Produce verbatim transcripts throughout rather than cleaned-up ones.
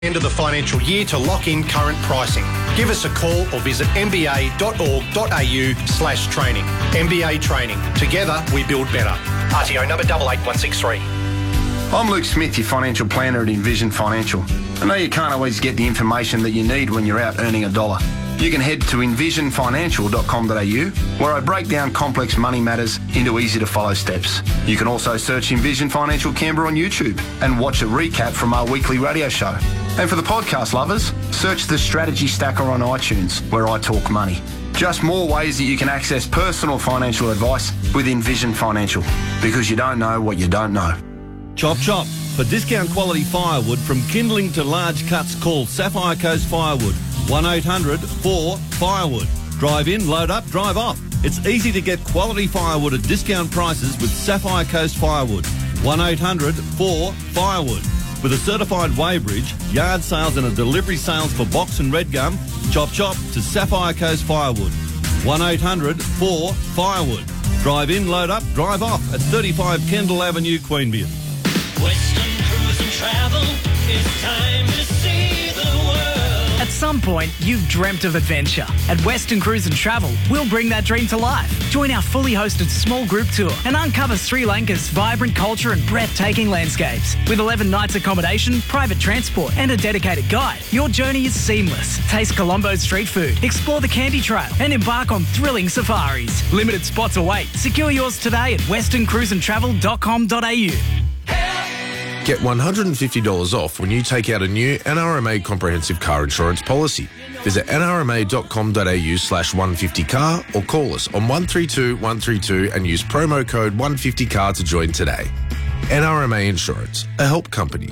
End of the financial year to lock in current pricing. Give us a call or visit mba.org.au slash training. M B A Training. Together we build better. R T O number eight eight one six three. I'm Luke Smith, your financial planner at Envision Financial. I know you can't always get the information that you need when you're out earning a dollar. You can head to envision financial dot com dot a u, where I break down complex money matters into easy-to-follow steps. You can also search Envision Financial Canberra on YouTube and watch a recap from our weekly radio show. And for the podcast lovers, search the Strategy Stacker on iTunes, where I talk money. Just more ways that you can access personal financial advice with Envision Financial, because you don't know what you don't know. Chop Chop. For discount quality firewood from kindling to large cuts, call Sapphire Coast Firewood. one eight hundred four firewood. Drive in, load up, drive off. It's easy to get quality firewood at discount prices with Sapphire Coast Firewood. one eight hundred four firewood. With a certified weighbridge, yard sales and a delivery sales for box and red gum, Chop Chop to Sapphire Coast Firewood. one eight hundred four firewood. Drive in, load up, drive off at thirty-five Kendall Avenue, Queanbeyan. Western Cruise and Travel, it's time to see the world. At some point, you've dreamt of adventure. At Western Cruise and Travel, we'll bring that dream to life. Join our fully hosted small group tour and uncover Sri Lanka's vibrant culture and breathtaking landscapes. With eleven nights accommodation, private transport and a dedicated guide, your journey is seamless. Taste Colombo's street food, explore the Candy Trail and embark on thrilling safaris. Limited spots await. Secure yours today at western cruise and travel dot com dot a u. Get one hundred fifty dollars off when you take out a new N R M A comprehensive car insurance policy. Visit n r m a dot com dot a u slash one fifty car or call us on one three two one three two and use promo code one fifty car to join today. N R M A Insurance, a help company.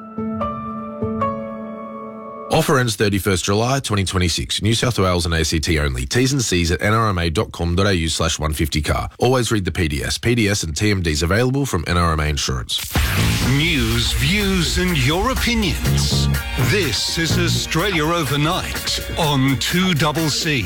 Offer ends thirty-first July twenty twenty-six. New South Wales and A C T only. T's and C's at n r m a dot com dot a u slash one fifty car. Always read the P D S. P D S and T M Ds available from N R M A Insurance. News, views and your opinions. This is Australia Overnight on two C C.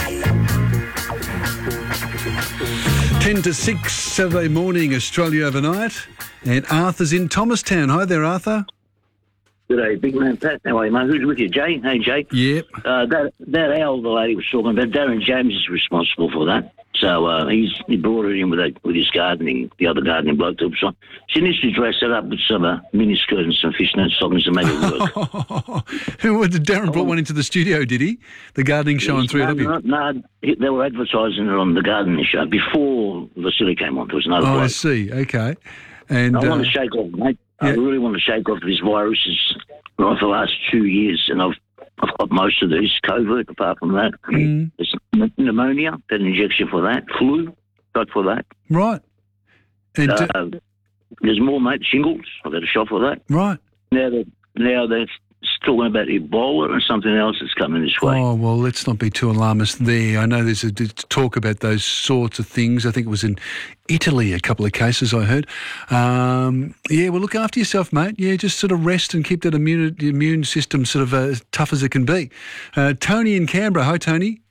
ten to six Saturday morning, Australia Overnight. And Arthur's in Thomastown. Hi there, Arthur. G'day, big man Pat. How are you, mate? Who's with you, Jay? Hey, Jay. Yep. Uh, that that owl the lady was talking about, Darren James is responsible for that. So uh, he's he brought it in with a, with his gardening, the other gardening bloke. So she needs to dress it up with some uh, miniskirt and some fishnet stockings to make it work. Who did Darren brought one into the studio? Did he? The gardening show on three W. No, no, no, they were advertising it on the gardening show before Vasily came on. There was another. Oh, bloke. I see. Okay. And I uh, want to shake off, mate. Yeah. I really want to shake off these viruses right for the last two years, and I've I've got most of these COVID. Apart from that, Mm. there's pneumonia, got an injection for that. Flu, got for that. right. And uh, Uh, there's more, mate. Shingles, I've got a shot for that. right. Now they're now they're talking about Ebola and something else that's coming this way. Oh, well, let's not be too alarmist there. I know there's a there's talk about those sorts of things. I think it was in Italy, a couple of cases I heard. Um, yeah, well, look after yourself, mate. Yeah, just sort of rest and keep that immune, immune system sort of uh, as tough as it can be. Uh, Tony in Canberra. Hi, Tony.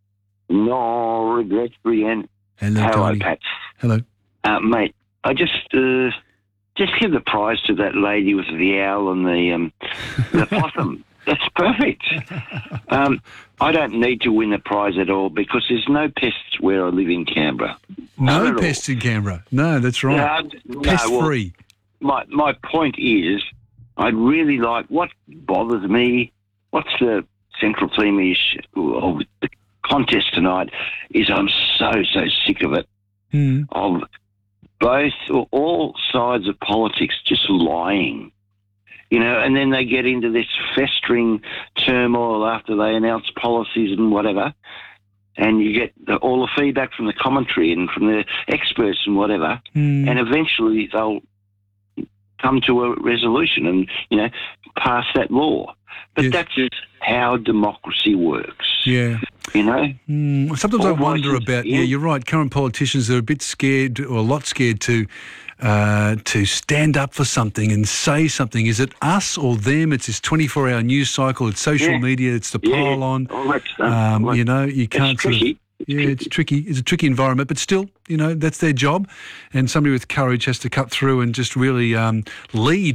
No regrets, Brienne. Hello, Hello, Tony. Pat. Hello. Uh, mate, I just uh, just give the prize to that lady with the owl and the um, the possum. That's perfect. Um, I don't need to win the prize at all because there's no pests where I live in Canberra. No None at pests in Canberra. No, that's right. No, no, Pest well, free. My my point is, I'd really like what bothers me. What's the central theme is of the contest tonight? Is I'm so so sick of it. Mm. Of both or all sides of politics just lying. You know, and then they get into this festering turmoil after they announce policies and whatever, and you get the, all the feedback from the commentary and from the experts and whatever, Mm. and eventually they'll come to a resolution and, you know, pass that law. But Yes. that's how democracy works, Yeah. you know? Mm, sometimes I All wonder voices, about, yeah. yeah. you're right, current politicians are a bit scared or a lot scared to uh, to stand up for something and say something. Is it us or them? It's this twenty-four hour news cycle, it's social Yeah. media, it's the Yeah. pile on. All that stuff. Um, Like, you know, you it's can't sort of, tricky. It's yeah, it's tricky. It's a tricky environment, but still, you know, that's their job. And somebody with courage has to cut through and just really um, lead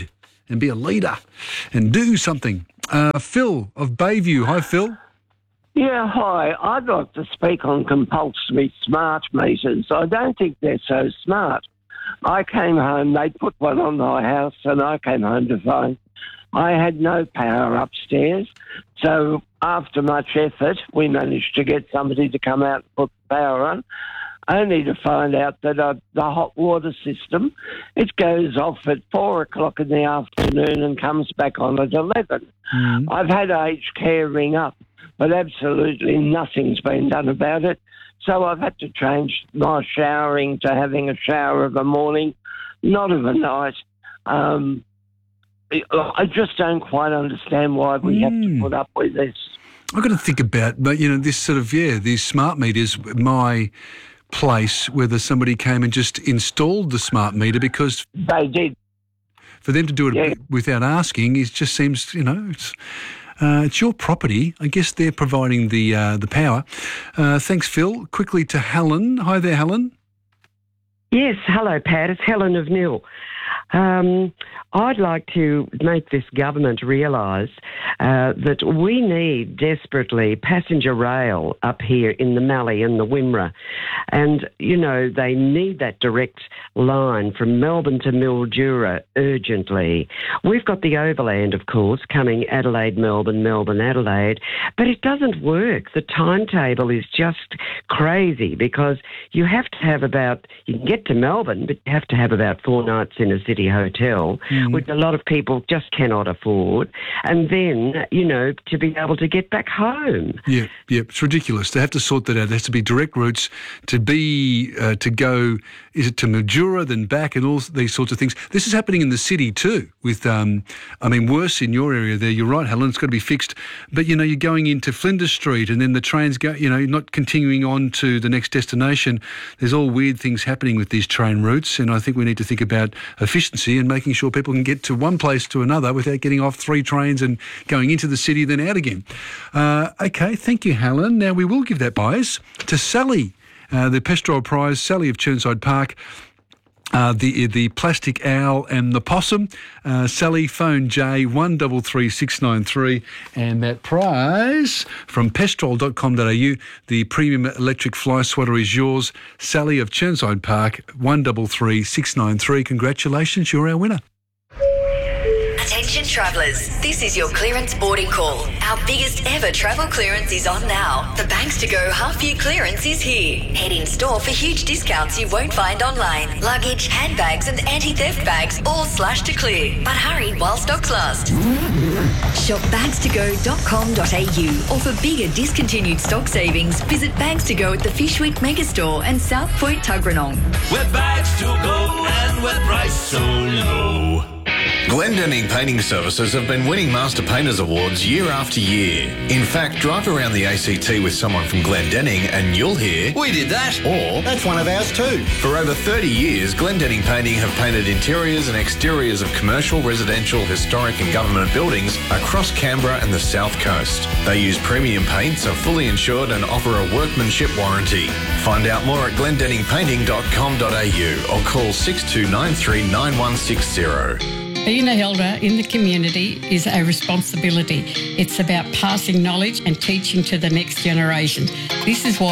and be a leader and do something. Uh, Phil of Bayview. Hi, Phil. Yeah, hi. I'd like to speak on compulsory smart meters. I don't think they're so smart. I came home, they put one on my house, and I came home to find I had no power upstairs. So after much effort, we managed to get somebody to come out and put the power on, only to find out that uh, the hot water system, it goes off at four o'clock in the afternoon and comes back on at eleven. Mm. I've had aged care ring up, but absolutely nothing's been done about it. So I've had to change my showering to having a shower of a morning, not of a night. Um, I just don't quite understand why we mm. have to put up with this. I've got to think about, but you know, this sort of, yeah, these smart meters, my place, whether somebody came and just installed the smart meter because... They did. For them to do it yeah. without asking, it just seems, you know, it's... Uh, it's your property. I guess they're providing the uh, the power. Uh, thanks, Phil. Quickly to Helen. Hi there, Helen. Yes, hello, Pat. It's Helen of Nil. Um, I'd like to make this government realise uh, that we need desperately passenger rail up here in the Mallee and the Wimmera. And, you know, they need that direct line from Melbourne to Mildura urgently. We've got the overland, of course, coming Adelaide, Melbourne, Melbourne, Adelaide, but it doesn't work. The timetable is just crazy because you have to have about, you can get to Melbourne, but you have to have about four nights in a city hotel, mm. which a lot of people just cannot afford, and then, you know, to be able to get back home. Yeah, yeah, it's ridiculous. They have to sort that out. There has to be direct routes to be, uh, to go, is it to Mildura, then back, and all these sorts of things. This is happening in the city too, with, um, I mean, worse in your area there. You're right, Helen, it's got to be fixed. But, you know, you're going into Flinders Street and then the trains go, you know, not continuing on to the next destination. There's all weird things happening with these train routes, and I think we need to think about efficiency and making sure people can get to one place to another without getting off three trains and going into the city then out again. Uh, okay, thank you, Helen. Now we will give that prize to Sally, uh, the Pestrol Prize, Sally of Chirnside Park. Uh, the the plastic owl and the possum. Uh, Sally, phone J one three three six nine three, and that prize from pestrol dot com dot a u, the premium electric fly swatter is yours. Sally of Chirnside Park, one three three six nine three. Congratulations, you're our winner. Attention travellers, this is your clearance boarding call. Our biggest ever travel clearance is on now. The Banks to Go half year clearance is here. Head in store for huge discounts you won't find online. Luggage, handbags and anti-theft bags all slashed to clear. But hurry while stocks last. Shop bags to go dot com dot a u, or for bigger discontinued stock savings, visit Bags to Go at the Fishwick Megastore and South Point Tuggeranong. We're bags to go and we're priced so low. Glendenning Painting Services have been winning Master Painters Awards year after year. In fact, drive around the A C T with someone from Glendenning and you'll hear, "We did that," or "That's one of ours too." For over thirty years, Glendenning Painting have painted interiors and exteriors of commercial, residential, historic and government buildings across Canberra and the South Coast. They use premium paints, are fully insured and offer a workmanship warranty. Find out more at glendenning painting dot com dot a u or call six two nine three nine one six zero. Being a elder in the community is a responsibility. It's about passing knowledge and teaching to the next generation. This is why